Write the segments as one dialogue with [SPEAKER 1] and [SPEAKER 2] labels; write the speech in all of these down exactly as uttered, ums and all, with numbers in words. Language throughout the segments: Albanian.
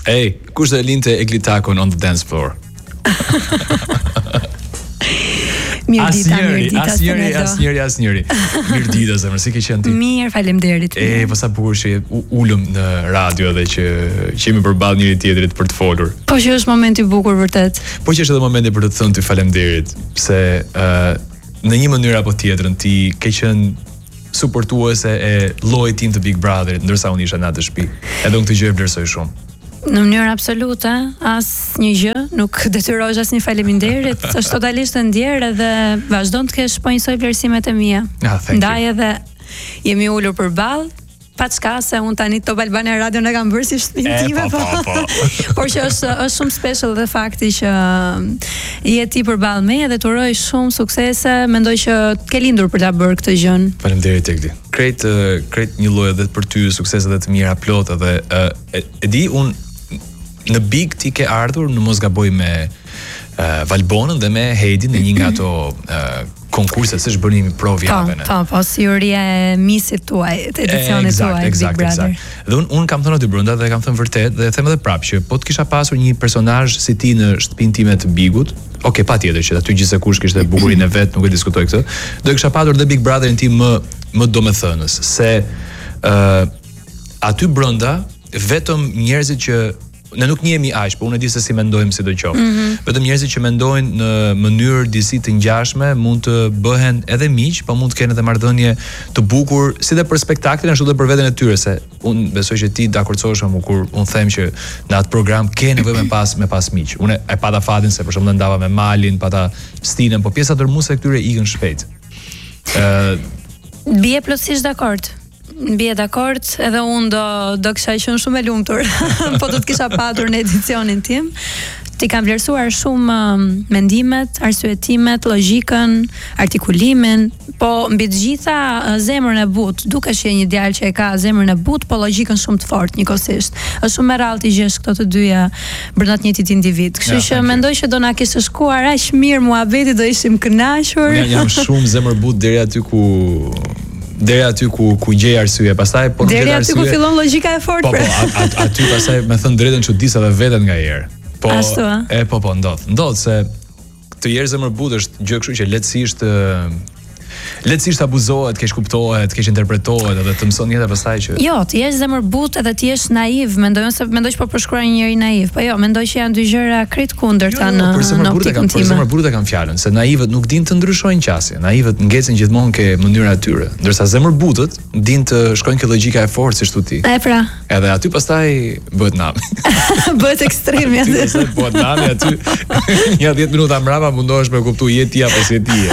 [SPEAKER 1] Hey, kush do e linte Eglitakun on the dance floor?
[SPEAKER 2] Mirë dita, mirë dita.
[SPEAKER 1] Asnjëri, asnjëri, asnjëri. Mirë dita zemër, si ke qenë ti?
[SPEAKER 2] Mirë, faleminderit.
[SPEAKER 1] E, po sa bukur që ulëm në radio dhe që që jemi përballë njëri tjetrit për të folur.
[SPEAKER 2] Po që është momenti i bukur vërtet.
[SPEAKER 1] Po që është edhe momenti për të thënë ty faleminderit, se uh, në një mënyrë apo tjetrën ti ke qenë suportuese e llojit tim të Big Brotherit, ndërsa unë isha në atë shtëpi. Edhe unë këtë gjë e vlerësoj shumë.
[SPEAKER 2] Në mënyrë absolute, asnjë gjë nuk detyrohesh asnjë faleminderit, është totalisht e ndjerë dhe vazhdon të kesh po njësoj vlerësimet e mia.
[SPEAKER 1] Ah,
[SPEAKER 2] Ndaj edhe jemi ulur përballë, pa çka se unë tani Top Albania Radio në kam bërë si shtëpinë time,
[SPEAKER 1] po, po, po.
[SPEAKER 2] Por që është është shumë special dhe fakti që je ti përballë me dhe të uroj shumë suksese, mendoj që të ke lindur për ta bërë këtë gjë.
[SPEAKER 1] Faleminderit Egli. Krejt uh, krejt një lloj edhe për ty suksese dhe të mira plot edhe uh, e, e di un në Big ti ke ardhur në mos gaboj me uh, Valbonën dhe me Heidi në një nga ato uh, konkurse se ç'bënim provë javën.
[SPEAKER 2] Po, po, si uria e misit tuaj, të edicionit tuaj Big Brother.
[SPEAKER 1] Dhe un un kam thënë aty brenda dhe kam thënë vërtet dhe them edhe prapë që po të kisha pasur një personazh si ti në shtëpinë time të Bigut, okay, patjetër që aty gjithsekush kishte bukurinë e vet, nuk e diskutoj këtë. Do kisha patur dhe Big Brotherin tim më më domethënës, se uh, aty brenda vetëm njerëzit që ne nuk njihemi aq, po unë e di se si mendojmë sidoqoftë. Mm -hmm. Vetëm njerëzit që mendojnë në mënyrë disi të ngjashme mund të bëhen edhe miq, po mund të kenë edhe marrëdhënie të bukur, si dhe për spektaklin ashtu edhe për veten e tyre, se unë besoj që ti dakordsohesh me kur unë them që në atë program ke nevojë me pas me pas miq. Unë e pata fatin se për shembull ndava me Malin, pata Stinën, po pjesa dërmuese e këtyre ikën shpejt. Ë uh,
[SPEAKER 2] Bie plotësisht dakord. Bie dakord, edhe unë do do kisha qenë shumë e lumtur po do të kisha patur në edicionin tim. Ti kam vlerësuar shumë um, mendimet, arsyetimet, logjikën, artikulimin, po mbi të gjitha zemrën e butë, duke që një djalë që e ka zemrën e butë, po logjikën shumë të fortë njëkohësisht. Është shumë e rrallë të gjesh këto të dyja brenda të njëjtit individ. Kështu ja, që mendoj që do na kishte shkuar aq mirë muhabeti, do ishim kënaqur.
[SPEAKER 1] Unë jam shumë zemër butë deri aty ku deri aty ku ku gjej arsye, pastaj po nuk
[SPEAKER 2] gjej arsye. Deri aty ku fillon logjika e fortë.
[SPEAKER 1] Po, po, at, aty pastaj më thën drejtën çuditsa edhe veten nga herë. Po,
[SPEAKER 2] ashtu,
[SPEAKER 1] e po po ndodh. Ndodh se të jesh zemër butë është gjë kështu që lehtësisht lehtësisht abuzohet, keq kuptohet, keq interpretohet edhe të mëson jeta pastaj që
[SPEAKER 2] jo, të jesh zemër butë edhe të jesh naiv, mendoj se mendoj që po përshkruaj një njerëz naiv, po jo, mendoj që janë dy gjëra krejt kundërta
[SPEAKER 1] jo,
[SPEAKER 2] në në optikën time.
[SPEAKER 1] Për zemër butë kanë fjalën se naivët nuk dinë të ndryshojnë qasje, naivët ngecen gjithmonë ke mënyra e tyre, ndërsa zemër butët dinë të shkojnë ke logjika e fortë siç thua ti.
[SPEAKER 2] E pra.
[SPEAKER 1] Edhe aty pastaj bëhet nam.
[SPEAKER 2] Bëhet ekstrem ja.
[SPEAKER 1] Po nam aty. Ja dhjetë minuta mbrapa mundohesh me kuptu je ti apo si je ti.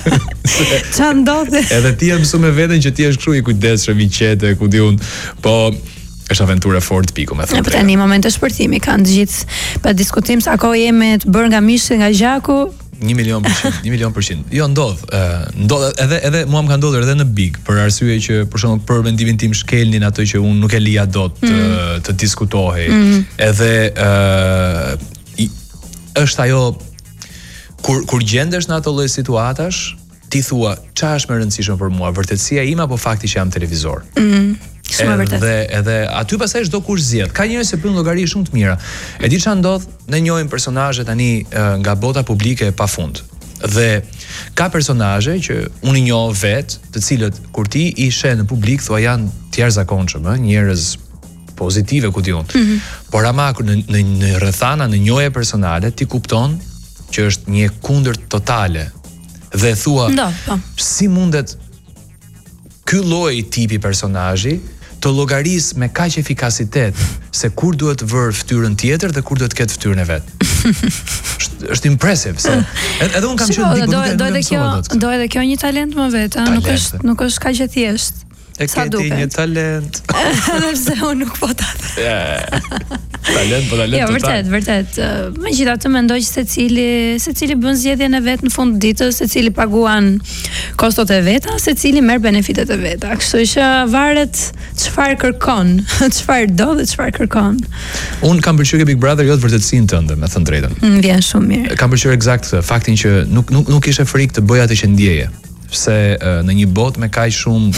[SPEAKER 2] Qa ndodhe?
[SPEAKER 1] Edhe ti e mësu me veten që ti është kështu i kujdesshëm, i qetë, ku di unë, po është aventurë fort piku me thonë.
[SPEAKER 2] Po tani moment të shpërthimi kanë të gjithë pa diskutim sa kohë jemi të bërë nga mishi nga gjaku.
[SPEAKER 1] Një milion përqind, një milion përqind. Jo, ndodh, uh, ndodh edhe edhe mua më ka ndodhur edhe në Big, për arsye që për shembull për mendimin tim shkelnin ato që unë nuk e lija dot të, mm. të diskutohej. Mm. Edhe ë uh, është ajo kur kur gjendesh në ato lloj situatash, ti thua, ç'a është më e rëndësishme për mua, vërtetësia ime apo fakti që jam televizor?
[SPEAKER 2] Mhm. Shumë vërtet.
[SPEAKER 1] Edhe edhe aty pastaj çdo kush zgjedh. Ka njerëz që bën llogari shumë të mira. E di ç'a ndodh, ne njohim personazhe tani nga bota publike pafund. Dhe ka personazhe që unë i njoh vet, të cilët kur ti i sheh në publik thua janë të jashtëzakonshëm, ë, njerëz pozitive ku diun. Mm -hmm. Por ama në në, në rrethana, në njohje personale ti kupton që është një kundërt totale. Dhe thua,
[SPEAKER 2] no, po.
[SPEAKER 1] Si mundet ky lloj tipi personazhi të llogaris me kaq efikasitet se kur duhet vër fytyrën tjetër dhe kur duhet ketë fytyrën e vet. është është impresive se edhe un kam qenë diku
[SPEAKER 2] do do edhe kjo do edhe kjo një talent më vet, a nuk është nuk është kaq e thjeshtë.
[SPEAKER 1] E ke ti një talent.
[SPEAKER 2] Edhe pse unë nuk po ta them.
[SPEAKER 1] Talent, po talent.
[SPEAKER 2] Jo, vërtet, vërtet. Megjithatë mendoj që secili secili bën zgjedhjen e vet në fund të ditës, secili paguan kostot e veta, secili merr benefitet e veta. Kështu që varet çfarë kërkon, çfarë do dhe çfarë kërkon.
[SPEAKER 1] Un kam pëlqyer Big Brother jo të vërtetësinë tënde, me thënë drejtën.
[SPEAKER 2] Më vjen shumë mirë.
[SPEAKER 1] Kam pëlqyer eksakt faktin që nuk nuk nuk ishe frikë të bëj atë që ndjeje. Se uh, në një botë me kaq shumë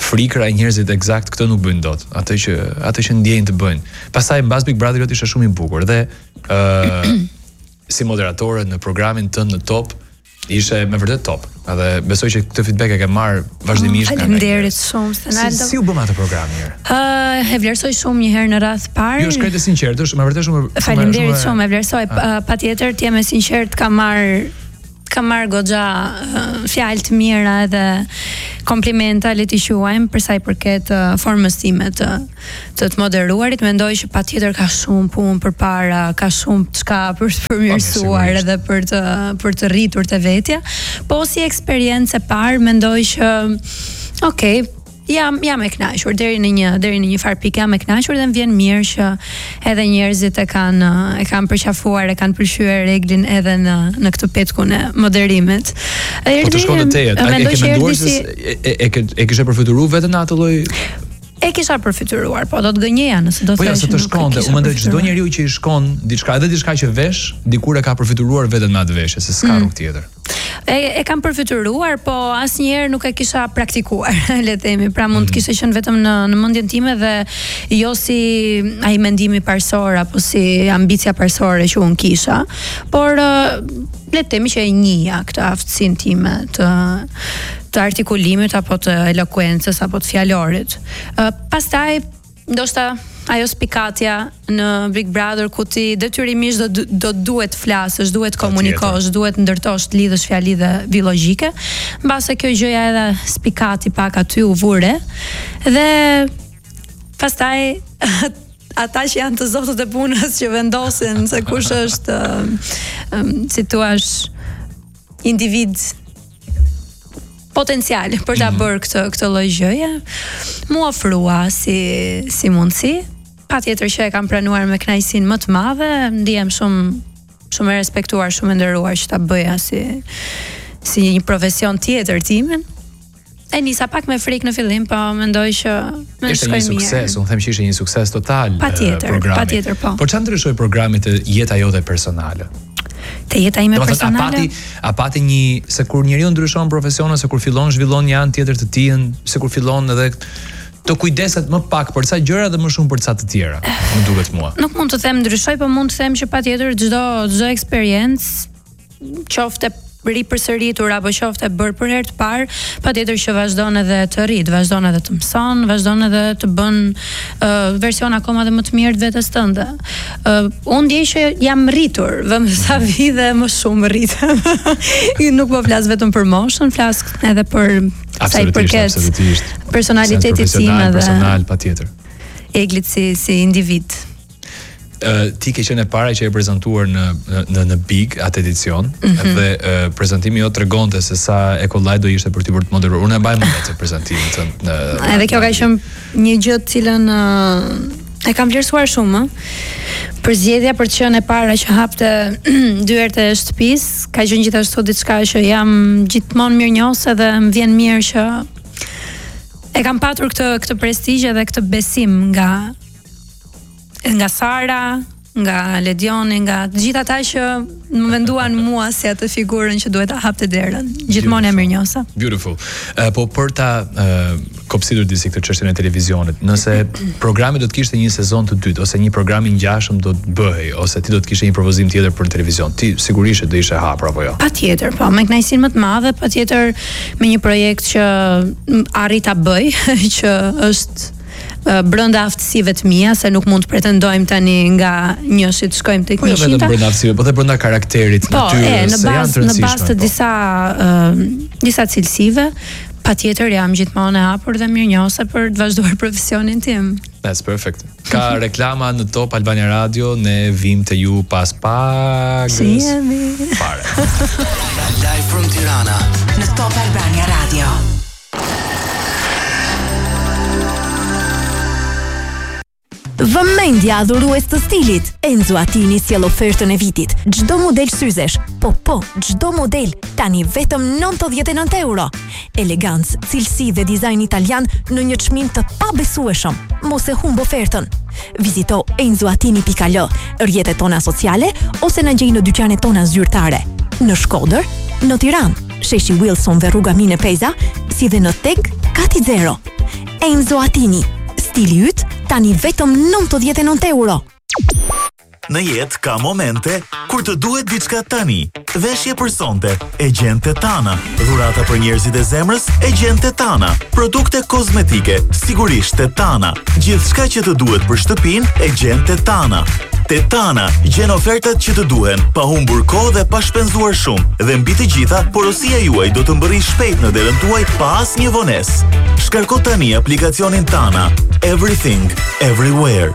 [SPEAKER 1] frikra e njerëzit eksakt këtë nuk bëjnë dot. Atë që atë që ndjejnë të bëjnë. Pastaj mbas Big Brotherit ishte shumë i bukur dhe ë uh, si moderatore në programin tënd në Top ishte me vërtet top. Edhe besoj që këtë feedback e ke marr vazhdimisht
[SPEAKER 2] nga. Faleminderit shumë Stenaldo.
[SPEAKER 1] Si, si u bëm atë program mirë?
[SPEAKER 2] Ë uh, e vlerësoj shumë një herë në radh parë.
[SPEAKER 1] Jo, shkret e sinqert, është me vërtet shumë.
[SPEAKER 2] Faleminderit shumë, shumë e vlerësoj. Uh, Patjetër ti je me sinqert ka marr ka marr goxha uh, fjalë të mira edhe komplimenta le t'i quajmë për sa i përket uh, formës time të të, të moderuarit. Mendoj që patjetër ka shumë punë përpara, ka shumë çka për të përmirësuar edhe për të për të rritur te vetja. Po si eksperiencë e parë mendoj që okay, jam jam e kënaqur deri në një deri në një far pikë jam e kënaqur dhe më vjen mirë që edhe njerëzit e kanë e kanë përqafuar, e kanë pëlqyer reglin edhe në në këtë petkun e moderimit.
[SPEAKER 1] Po të shkon te tejet, a e ke menduar se e e e kishe përfituar vetëm në atë lloj?
[SPEAKER 2] E kisha përfituar, po do të gënjeja nëse do të
[SPEAKER 1] thësh. Po ja, se të shkonte, unë mendoj çdo njeriu që i shkon diçka, edhe diçka që vesh, dikur e ka përfituar vetëm me atë veshje, se s'ka mm. rrugë tjetër.
[SPEAKER 2] E, e kam përfituar, po asnjëherë nuk e kisha praktikuar, le të themi. Pra mund të kishte qenë vetëm në në mendjen time dhe jo si ai mendimi parsor apo si ambicia parsore që un kisha, por le të themi që e njihja këtë aftësinë time të të artikulimit apo të elokuencës apo të fjalorit. Uh, pastaj ndoshta ajo spikatja në Big Brother ku ti detyrimisht do do duhet flasësh, duhet komunikosh, duhet ndërtosh, të lidhësh fjali dhe biologjike. Mbase kjo gjëja edhe spikati pak aty u vure dhe pastaj ata që janë të zotët e punës që vendosin se kush është um, si thua individ potencial për ta bërë këtë këtë lloj gjëje, mu ofrua si si mundësi. Patjetër që e kam pranuar me kënaqësinë më të madhe, ndihem shumë shumë e respektuar, shumë e nderuar që ta bëja si si një profesion tjetër timin. E nisa pak me frikë në fillim, po mendoj që më shkoi mirë. Ishte një
[SPEAKER 1] sukses, unë them që ishte një sukses total.
[SPEAKER 2] Patjetër, patjetër po.
[SPEAKER 1] Por çfarë ndryshoi programi të jeta jote personale?
[SPEAKER 2] Te jeta ime personale.
[SPEAKER 1] A pati, a pati një se kur njeriu ndryshon profesionin, se kur fillon zhvillon një anë tjetër të tij, se kur fillon edhe të kujdeset më pak për ca gjëra dhe më shumë për ca të tjera. Më duket mua.
[SPEAKER 2] Nuk mund të them ndryshoj, por mund të them që patjetër çdo çdo eksperiencë qofte ripërsëritur apo qofte bërë për herë të parë, patjetër që vazhdon edhe të rrit, vazhdon edhe të mëson, vazhdon edhe të bën uh, version akoma dhe më të mirë të vetes tënde. Uh, unë ndjej që jam rritur, vëmë sa vi dhe më shumë rritem. Nuk po flas vetëm për moshën, flas edhe për sa i përket personalitetit tim edhe
[SPEAKER 1] personal patjetër.
[SPEAKER 2] Eglit si si individ.
[SPEAKER 1] Uh, ti ke qenë e para që e prezantuar në në në Big atë edicion mm -hmm. dhe uh, prezantimi jo tregonte se sa e kollaj do ishte për ty për të moderuar. Unë e mbaj mend atë prezantimin tënd në
[SPEAKER 2] edhe kjo ka qenë një gjë të cilën uh, e kam vlerësuar shumë. Për zgjedhja për të qenë e para që hapte dyert e shtëpisë, ka qenë gjithashtu diçka që jam gjithmonë mirënjohëse dhe më vjen mirë që e kam patur këtë këtë prestigj dhe këtë besim nga nga Sara, nga Ledioni, nga të gjithë ata që më menduan mua si atë figurën që duhet ta hapte derën. Gjithmonë e mirënjohsa.
[SPEAKER 1] Beautiful. Uh, po për ta uh, kopsitur disi këtë çështjen e televizionit, nëse programi do të kishte një sezon të dytë ose një program i ngjashëm do të bëhej ose ti do të kishe një propozim tjetër për televizion, ti sigurisht do ishe hapur apo jo?
[SPEAKER 2] Patjetër, po, me kënaqësinë më të madhe, patjetër me një projekt që arrit ta bëj, që është brenda aftësive të mia, se nuk mund të pretendojmë tani nga njëshi të shkojmë tek njëshita. Po jo vetëm brenda aftësive,
[SPEAKER 1] po edhe brenda karakterit, natyrës, se janë të rëndësishme.
[SPEAKER 2] Në bazë të disa uh, disa cilësive, patjetër jam gjithmonë e hapur dhe mirënjohëse për të vazhduar profesionin tim.
[SPEAKER 1] That's perfect. Ka reklama në Top Albania Radio, ne vim te ju pas pagës.
[SPEAKER 2] Si jemi.
[SPEAKER 1] Fare.
[SPEAKER 3] Live from Tirana në Top Albania Radio.
[SPEAKER 4] Vëmendja adhurues të stilit. Enzo Attini sjell ofertën e vitit. Çdo model syzesh, po po, çdo model tani vetëm nëntëdhjetë e nëntë euro. Elegancë, cilësi dhe dizajn italian në një çmim të pabesueshëm. Mos e humb ofertën. Vizito enzo attini pikë al, rrjetet tona sociale ose na gjej në dyqanet tona zyrtare. Në Shkodër, në Tiranë, sheshi Wilson dhe rruga Mine Peza, si dhe në Tek Kati Zero. Enzo Attini. Stili yt tani vetëm nëntëdhjetë e nëntë euro.
[SPEAKER 5] Në jetë ka momente kur të duhet diçka tani. Veshje për sonte, e gjen Tetana. Dhurata për njerëzit e zemrës, e gjen Tetana. Produkte kozmetike, sigurisht Tetana. Gjithçka që të duhet për shtëpinë, e gjen Tetana. Tetana gjen ofertat që të duhen, pa humbur kohë dhe pa shpenzuar shumë. Dhe mbi të gjitha, porosia juaj do të mbërrijë shpejt në derën tuaj pa asnjë vonesë. Shkarko tani aplikacionin Tana. Everything, everywhere.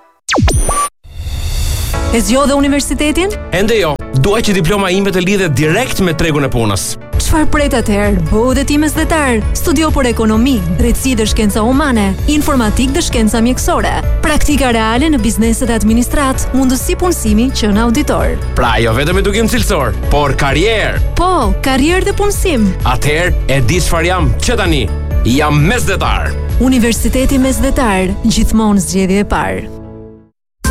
[SPEAKER 4] E zgjodhe universitetin?
[SPEAKER 6] Ende jo, dua që diploma ime të lidhet direkt me tregun e punës.
[SPEAKER 4] Çfarë pret atëherë? Bëu dhe ti mesdhetar. Studio për ekonomi, drejtësi dhe shkenca humane, informatik dhe shkenca mjekësore, praktika reale në bizneset e administrat, mundësi punësimi që në auditor.
[SPEAKER 6] Pra jo vetëm edukim cilësor, por karrierë.
[SPEAKER 4] Po, karrierë dhe punësim.
[SPEAKER 6] Atëherë e di çfarë jam që tani. Jam mesdhetar.
[SPEAKER 4] Universiteti Mesdhetar, gjithmonë zgjedhje e parë.